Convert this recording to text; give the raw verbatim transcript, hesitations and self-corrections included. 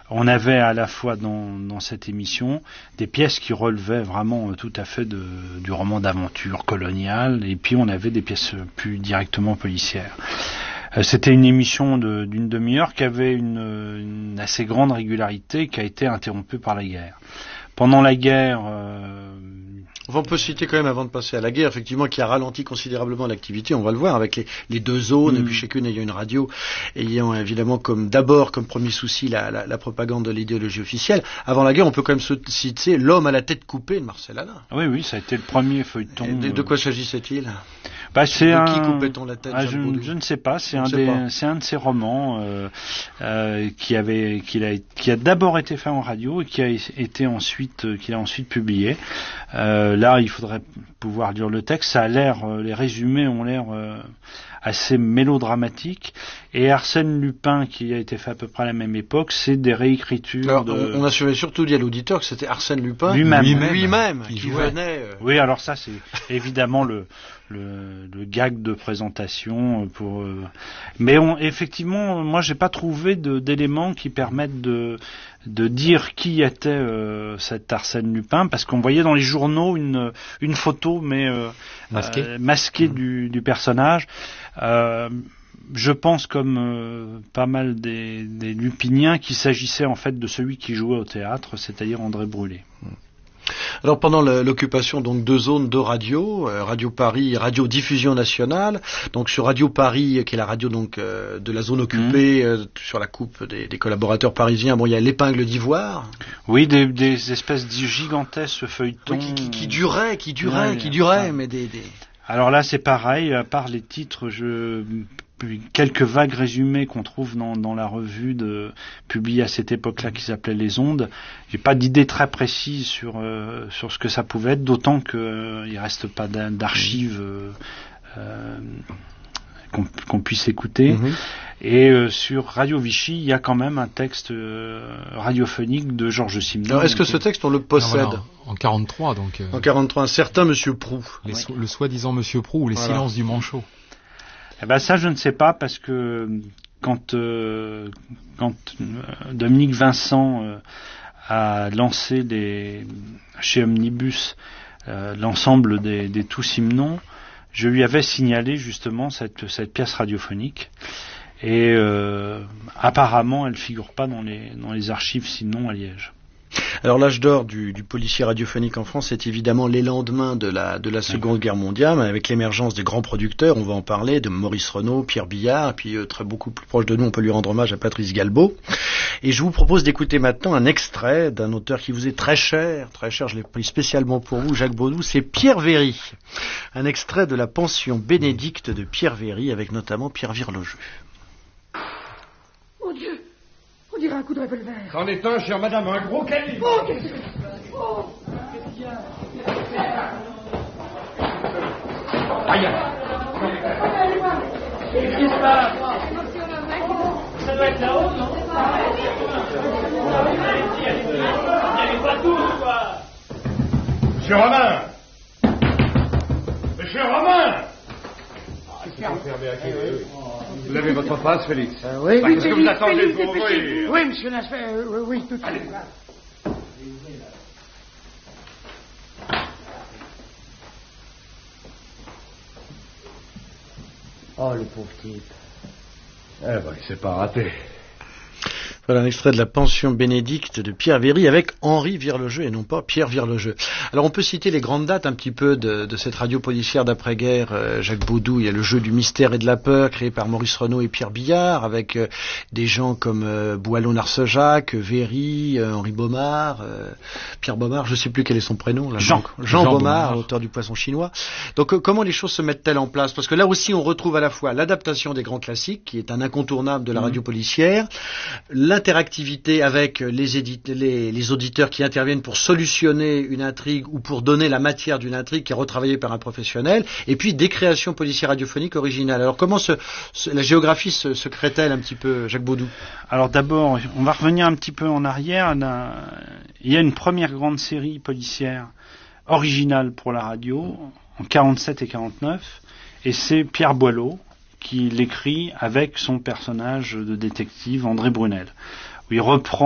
on avait à la fois dans, dans cette émission des pièces qui relevaient vraiment tout à fait de, du roman d'aventure colonial, et puis on avait des pièces plus directement policières. C'était une émission de, d'une demi-heure qui avait une, une assez grande régularité, qui a été interrompue par la guerre. Pendant la guerre... Euh... Enfin, on peut citer quand même, avant de passer à la guerre, effectivement, qui a ralenti considérablement l'activité, on va le voir, avec les, les deux zones, mmh. et puis chacune ayant une radio, ayant évidemment comme d'abord comme premier souci la, la, la propagande de l'idéologie officielle. Avant la guerre, on peut quand même citer L'homme à la tête coupée de Marcel Alain. Oui, oui, ça a été le premier feuilleton. De, de quoi s'agissait-il ? Bah, c'est de un... qui coupait-on la tête, ah, je, je ne sais pas. C'est un, des, pas. c'est un de ces romans euh, euh, qui avait, qui a, qui a d'abord été fait en radio et qui a été ensuite, euh, qu'il a ensuite publié. Euh, là, il faudrait pouvoir lire le texte. Ça a l'air, euh, les résumés ont l'air euh, assez mélodramatiques. Et Arsène Lupin, qui a été fait à peu près à la même époque, c'est des réécritures. Alors, de... on a surtout dit à l'auditeur que c'était Arsène Lupin lui-même, lui-même, lui-même qui, qui venait. Euh... Oui, alors ça, c'est évidemment le. Le, le gag de présentation pour euh... mais on, effectivement moi j'ai pas trouvé de, d'éléments qui permettent de de dire qui était euh, cet Arsène Lupin, parce qu'on voyait dans les journaux une une photo mais euh, masquée, euh, masquée mmh. du, du personnage. Euh, je pense comme euh, pas mal des, des Lupiniens qu'il s'agissait en fait de celui qui jouait au théâtre, c'est-à-dire André Brûlé. Mmh. Alors pendant le, l'occupation donc de zones de radio, euh, Radio Paris et Radio Diffusion Nationale, donc sur Radio Paris qui est la radio donc euh, de la zone occupée, mmh. euh, sur la coupe des, des collaborateurs parisiens, bon il y a l'épingle d'ivoire. Oui, des, des espèces de gigantesques feuilletons oui, qui, qui, qui duraient, qui duraient, ouais, qui duraient, mais des, des. Alors là c'est pareil, à part les titres, je quelques vagues résumés qu'on trouve dans, dans la revue de, publiée à cette époque-là qui s'appelait Les Ondes. J'ai pas d'idée très précise sur euh, sur ce que ça pouvait être, d'autant que euh, il reste pas d'archives euh, euh, qu'on, qu'on puisse écouter. Mm-hmm. Et euh, sur Radio Vichy, il y a quand même un texte euh, radiophonique de Georges Simenon. Alors, est-ce que ce texte on le possède ? Alors, voilà, en quarante-trois donc. Euh, en quarante-trois, un certain Monsieur Proulx. Les so- le soi-disant Monsieur Proulx ou les voilà. Silences du Manchot. Eh ben ça je ne sais pas, parce que quand euh, quand euh, Dominique Vincent euh, a lancé les, chez Omnibus euh, l'ensemble des, des Tout Simenon, je lui avais signalé justement cette cette pièce radiophonique, et euh, apparemment elle figure pas dans les dans les archives Simenon à Liège. Alors l'âge d'or du, du policier radiophonique en France, c'est évidemment les lendemains de la, de la Seconde Guerre mondiale, avec l'émergence des grands producteurs, on va en parler, de Maurice Renaud, Pierre Billard, et puis euh, très beaucoup plus proche de nous, on peut lui rendre hommage à Patrice Galbaud. Et je vous propose d'écouter maintenant un extrait d'un auteur qui vous est très cher, très cher, je l'ai pris spécialement pour vous, Jacques Baudou, c'est Pierre Véry. Un extrait de la Pension bénédicte de Pierre Véry, avec notamment Pierre Virlogeux. Mon Dieu! On dirait un coup de revolver. C'en est un, chère madame, un gros calibre. Oh, qu'est-ce que... Oh. Aïe. Qu'est-ce qui se passe? Ça doit être là-haut, non? Il n'y avait pas tous, quoi. Monsieur Romain. Monsieur Romain. Vous avez votre passe, Félix? euh, Oui, bah, oui, qu'est-ce Félix, que vous attendez Félix, pour ouvrir? Oui, monsieur l'inspecteur, euh, oui, tout de suite. Oh, le pauvre type. Eh ben, il s'est pas raté. Voilà un extrait de la Pension bénédicte de Pierre Véry avec Henri Virlogeux et non pas Pierre Virlogeux. Alors on peut citer les grandes dates un petit peu de, de cette radio policière d'après-guerre, euh, Jacques Baudou. Il y a le jeu du mystère et de la peur créé par Maurice Renaud et Pierre Billard, avec euh, des gens comme euh, Boileau-Narcejac, Véry, euh, Henri Baumard, euh, Pierre Baumard, je ne sais plus quel est son prénom. Là, Jean. donc, Jean, Jean Baumard, Baumard, auteur du Poisson chinois. Donc euh, comment les choses se mettent-elles en place? Parce que là aussi on retrouve à la fois l'adaptation des grands classiques, qui est un incontournable de la radio policière, l'interactivité avec les, édite, les, les auditeurs qui interviennent pour solutionner une intrigue ou pour donner la matière d'une intrigue qui est retravaillée par un professionnel, et puis des créations policières radiophoniques originales. Alors comment se, se, la géographie se, se crée-t-elle un petit peu, Jacques Baudou? Alors d'abord, on va revenir un petit peu en arrière. Il y a une première grande série policière originale pour la radio en quarante-sept et quarante-neuf, et c'est Pierre Boileau qui l'écrit avec son personnage de détective André Brunel, où il reprend